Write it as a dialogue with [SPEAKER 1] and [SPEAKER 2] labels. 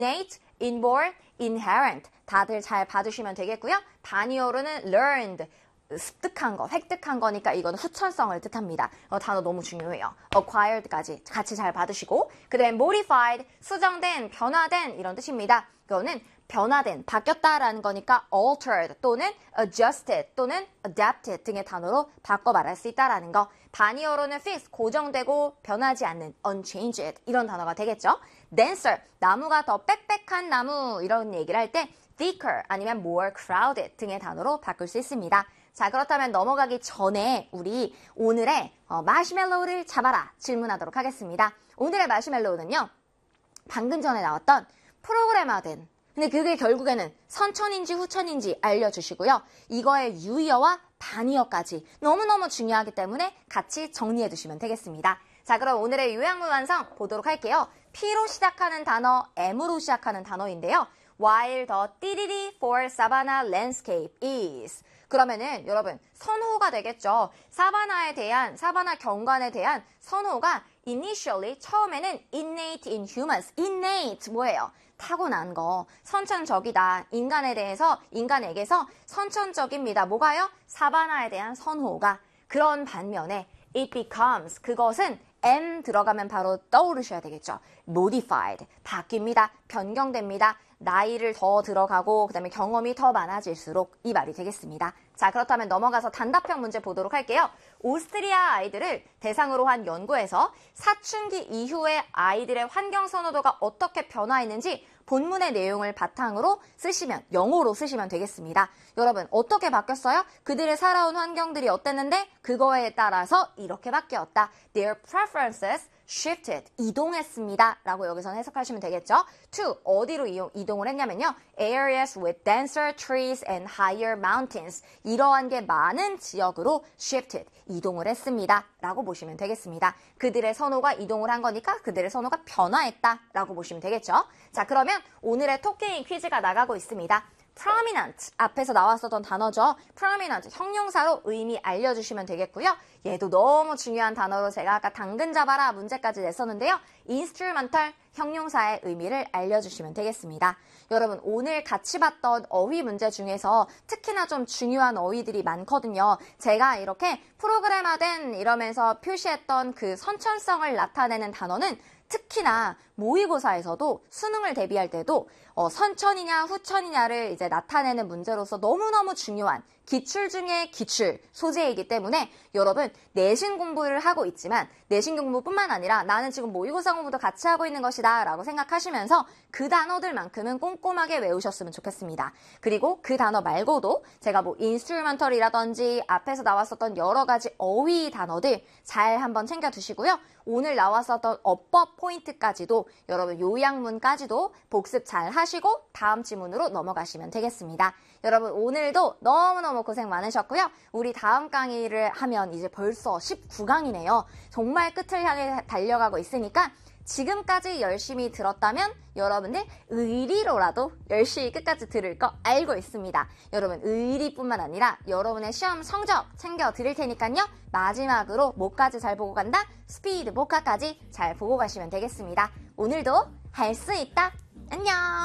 [SPEAKER 1] innate, inborn, inherent 다들 잘 봐주시면 되겠고요. 반이어로는 learned, 습득한 거, 획득한 거니까 이거는 후천성을 뜻합니다. 단어 너무 중요해요. acquired까지 같이 잘 받으시고 그 다음에 modified, 수정된, 변화된 이런 뜻입니다. 이거는 변화된, 바뀌었다라는 거니까 altered 또는 adjusted 또는 adapted 등의 단어로 바꿔 말할 수 있다라는 거. 반이어로는 fixed, 고정되고 변하지 않는 unchanged 이런 단어가 되겠죠. denser, 나무가 더 빽빽한 나무 이런 얘기를 할 때 thicker 아니면 more crowded 등의 단어로 바꿀 수 있습니다. 자, 그렇다면 넘어가기 전에 우리 오늘의 마시멜로우를 잡아라 질문하도록 하겠습니다. 오늘의 마시멜로우는요. 방금 전에 나왔던 프로그래머된 근데 그게 결국에는 선천인지 후천인지 알려주시고요. 이거의 유의어와 반의어까지 너무너무 중요하기 때문에 같이 정리해 두시면 되겠습니다. 자, 그럼 오늘의 요약문 완성 보도록 할게요. P로 시작하는 단어, M으로 시작하는 단어인데요. While the 띠리리 for Savannah landscape is 그러면은 여러분 선호가 되겠죠. 사바나 경관에 대한 선호가 initially 처음에는 innate in humans. innate 뭐예요? 타고난 거, 선천적이다. 인간에게서 선천적입니다. 뭐가요? 사바나에 대한 선호가. 그런 반면에 it becomes 그것은 M 들어가면 바로 떠오르셔야 되겠죠. modified 바뀝니다. 변경됩니다. 나이를 더 들어가고 그다음에 경험이 더 많아질수록 이 말이 되겠습니다. 자, 그렇다면 넘어가서 단답형 문제 보도록 할게요. 오스트리아 아이들을 대상으로 한 연구에서 사춘기 이후에 아이들의 환경 선호도가 어떻게 변화했는지 본문의 내용을 바탕으로 쓰시면 영어로 쓰시면 되겠습니다. 여러분 어떻게 바뀌었어요? 그들의 살아온 환경들이 어땠는데 그거에 따라서 이렇게 바뀌었다. Their preferences shifted, 이동했습니다. 라고 여기서 해석하시면 되겠죠. to, 어디로 이동을 했냐면요. areas with denser trees and higher mountains. 이러한 게 많은 지역으로 shifted, 이동을 했습니다. 라고 보시면 되겠습니다. 그들의 선호가 이동을 한 거니까 그들의 선호가 변화했다. 라고 보시면 되겠죠. 자, 그러면 오늘의 토끼 퀴즈가 나가고 있습니다. prominent 앞에서 나왔었던 단어죠. prominent 형용사로 의미 알려주시면 되겠고요. 얘도 너무 중요한 단어로 제가 아까 당근 잡아라 문제까지 냈었는데요. instrumental 형용사의 의미를 알려주시면 되겠습니다. 여러분 오늘 같이 봤던 어휘 문제 중에서 특히나 좀 중요한 어휘들이 많거든요. 제가 이렇게 프로그래머된 이러면서 표시했던 그 선천성을 나타내는 단어는 특히나 모의고사에서도 수능을 대비할 때도 선천이냐 후천이냐를 이제 나타내는 문제로서 너무너무 중요한 기출 중에 기출 소재이기 때문에 여러분 내신 공부를 하고 있지만 내신 공부뿐만 아니라 나는 지금 모의고사 공부도 같이 하고 있는 것이다 라고 생각하시면서 그 단어들만큼은 꼼꼼하게 외우셨으면 좋겠습니다. 그리고 그 단어 말고도 제가 뭐 인스트루먼털이라든지 앞에서 나왔었던 여러 가지 어휘 단어들 잘 한번 챙겨두시고요. 오늘 나왔었던 어법 포인트까지도 여러분 요약문까지도 복습 잘 하시고 다음 지문으로 넘어가시면 되겠습니다. 여러분 오늘도 너무너무 고생 많으셨고요. 우리 다음 강의를 하면 이제 벌써 19강이네요. 정말 끝을 향해 달려가고 있으니까 지금까지 열심히 들었다면 여러분들 의리로라도 열심히 끝까지 들을 거 알고 있습니다. 여러분 의리뿐만 아니라 여러분의 시험 성적 챙겨 드릴 테니까요. 마지막으로 뭐까지 잘 보고 간다? 스피드 복화까지 잘 보고 가시면 되겠습니다. 오늘도 할 수 있다. 안녕.